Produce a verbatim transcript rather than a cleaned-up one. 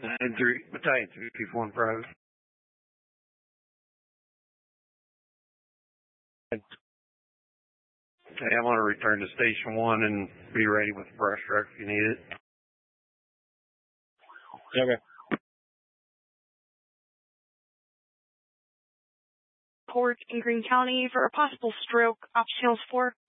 And three, battalion three, two, one, private. Okay, I'm going to return to station one and be ready with the brush truck if you need it. Okay. Port in Greene County for a possible stroke, optionals four.